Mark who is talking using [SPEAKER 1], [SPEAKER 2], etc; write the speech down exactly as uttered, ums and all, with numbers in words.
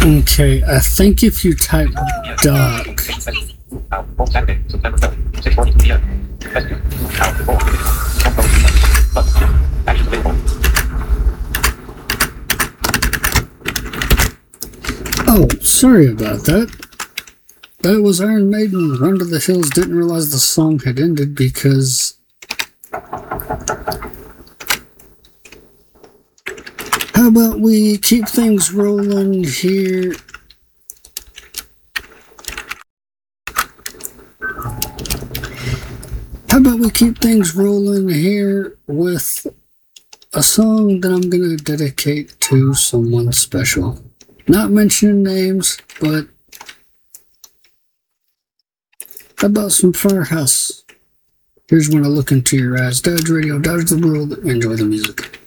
[SPEAKER 1] Okay, I think if you type duck. Oh, sorry about that. That was Iron Maiden, Run to the Hills. Didn't realize the song had ended because... How about we keep things rolling here? How about we keep things rolling here with a song that I'm going to dedicate to someone special. Not mentioning names, but how about some Firehouse? Here's When I Look Into Your Eyes. Dodge Radio, dodge the world, enjoy the music.